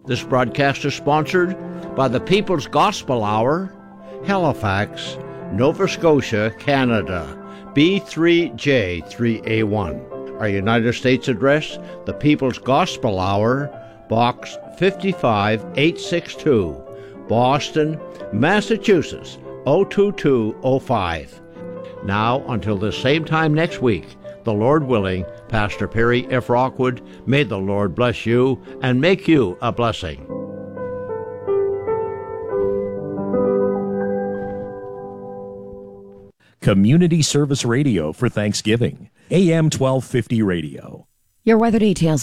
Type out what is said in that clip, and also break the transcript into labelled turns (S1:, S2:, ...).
S1: This broadcast is sponsored by the People's Gospel Hour, Halifax, Nova Scotia, Canada, B3J3A1. Our United States address, the People's Gospel Hour, Box 55862, Boston, Massachusetts, 02205. Now, until the same time next week, the Lord willing, Pastor Perry F. Rockwood, may the Lord bless you and make you a blessing.
S2: Community Service Radio for Thanksgiving. AM 1250 Radio.
S3: Your weather details